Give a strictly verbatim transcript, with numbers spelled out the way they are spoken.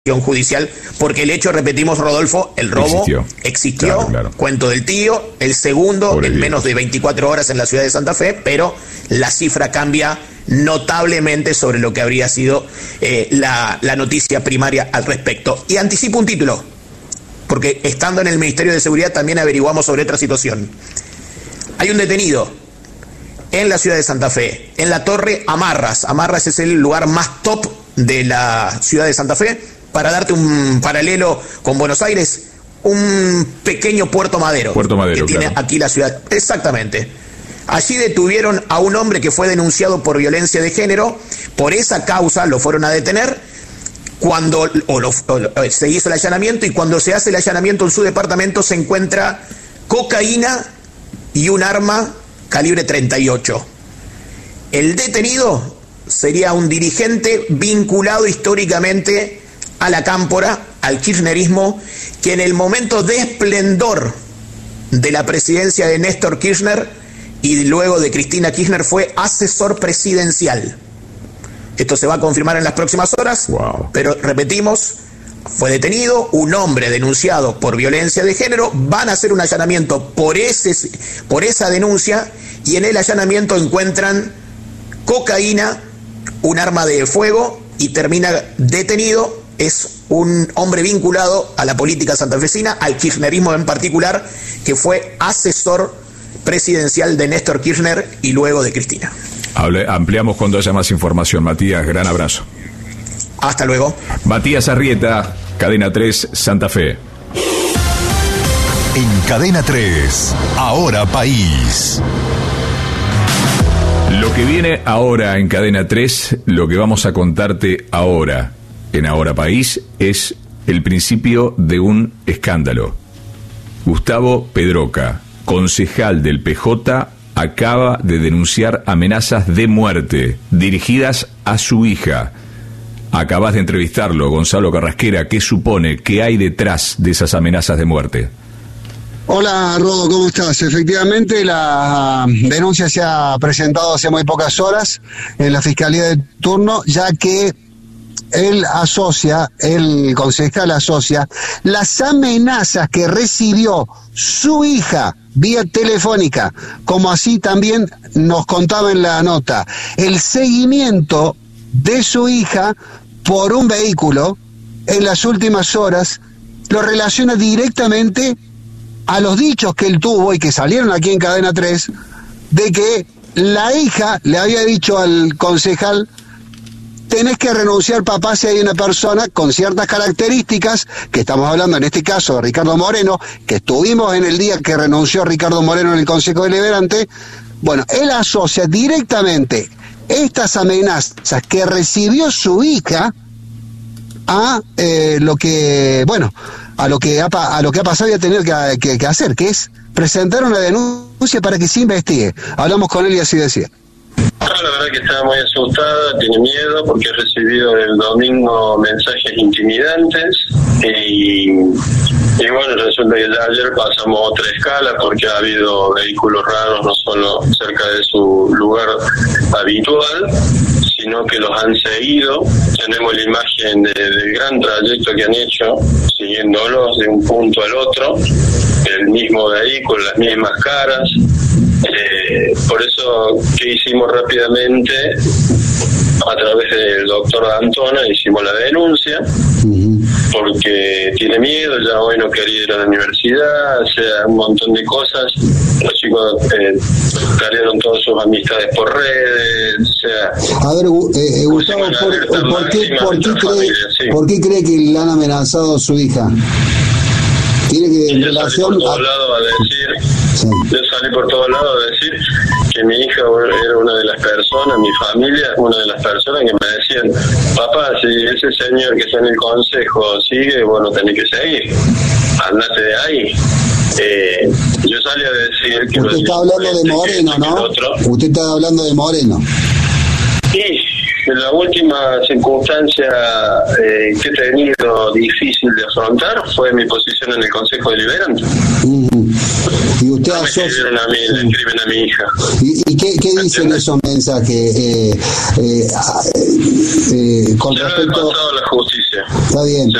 judicial, porque el hecho, repetimos, Rodolfo, el robo existió, existió claro, claro. Cuento del tío, el segundo Pobre en Dios. menos de veinticuatro horas en la ciudad de Santa Fe, pero la cifra cambia notablemente sobre lo que habría sido eh, la, la noticia primaria al respecto. Y anticipo un título, porque estando en el Ministerio de Seguridad también averiguamos sobre otra situación. Hay un detenido en la ciudad de Santa Fe, en la Torre Amarras. Amarras es el lugar más top de la ciudad de Santa Fe. Para darte un paralelo con Buenos Aires, un pequeño Puerto Madero, Puerto Madero que tiene claro. aquí la ciudad. Exactamente. Allí detuvieron a un hombre que fue denunciado por violencia de género. Por esa causa lo fueron a detener. Cuando o lo, o, se hizo el allanamiento, y cuando se hace el allanamiento en su departamento se encuentra cocaína y un arma calibre treinta y ocho. El detenido sería un dirigente vinculado históricamente a la cámpora, al kirchnerismo, que en el momento de esplendor de la presidencia de Néstor Kirchner y luego de Cristina Kirchner fue asesor presidencial. Esto se va a confirmar en las próximas horas, wow. Pero repetimos, fue detenido un hombre denunciado por violencia de género. Van a hacer un allanamiento por, ese, por esa denuncia, y en el allanamiento encuentran cocaína, un arma de fuego, y termina detenido. Es un hombre vinculado a la política santafesina, al kirchnerismo en particular, que fue asesor presidencial de Néstor Kirchner y luego de Cristina. Hable, ampliamos cuando haya más información. Matías, gran abrazo. Hasta luego. Matías Arrieta, Cadena tres, Santa Fe. En Cadena tres, Ahora País. Lo que viene ahora en Cadena tres, lo que vamos a contarte ahora en Ahora País, es el principio de un escándalo. Gustavo Pedroca, concejal del P J, acaba de denunciar amenazas de muerte dirigidas a su hija. Acabas de entrevistarlo, Gonzalo Carrasquera. ¿Qué supone? ¿Qué hay detrás de esas amenazas de muerte? Hola, Rodo, ¿cómo estás? Efectivamente, la denuncia se ha presentado hace muy pocas horas en la Fiscalía de turno, ya que él asocia, el concejal asocia las amenazas que recibió su hija vía telefónica, como así también nos contaba en la nota, el seguimiento de su hija por un vehículo en las últimas horas, lo relaciona directamente a los dichos que él tuvo y que salieron aquí en Cadena tres, de que la hija le había dicho al concejal: tenés que renunciar, papá, si hay una persona con ciertas características, que estamos hablando en este caso de Ricardo Moreno, que estuvimos en el día que renunció Ricardo Moreno en el Consejo Deliberante. Bueno, él asocia directamente estas amenazas que recibió su hija a eh, lo que, bueno, a lo que ha, a lo que ha pasado y ha tenido que, que, que hacer, que es presentar una denuncia para que se investigue. Hablamos con él y así decía. La verdad que estaba muy asustada, tiene miedo porque he recibido el domingo mensajes intimidantes y, y bueno, resulta que ya ayer pasamos otra escala porque ha habido vehículos raros no solo cerca de su lugar habitual, sino que los han seguido. Tenemos la imagen de, del gran trayecto que han hecho, siguiéndolos de un punto al otro, el mismo vehículo, las mismas caras. Eh, por eso que hicimos rápidamente, a través del doctor Antona, hicimos la denuncia, porque tiene miedo, ya hoy no quería ir a la universidad, o sea, un montón de cosas. Los chicos eh, perdieron todas sus amistades por redes, o sea... A ver, eh, Gustavo, ¿por, ¿por, qué, por, qué cree, familia, sí. ¿por qué cree que le han amenazado a su hija? Tiene que en relación por todos a... lados a decir, sí. Yo salí por todos lados a decir que mi hija era una de las personas, mi familia, una de las personas que me decían: papá, si ese señor que está en el consejo sigue, vos no tenés que seguir, andate de ahí. Eh, yo salí a decir que... Usted está hablando de Moreno, ¿no? Usted está hablando de Moreno. Sí, la última circunstancia eh, que he tenido difícil de afrontar fue mi posición en el Consejo Deliberante. Mm. Y usted no me asocia... escriben a mí, le escriben a mi hija. ¿Y, y qué, qué dicen esos mensajes eh, eh, eh, con Ya lo he respecto... pasado a la justicia. Está bien.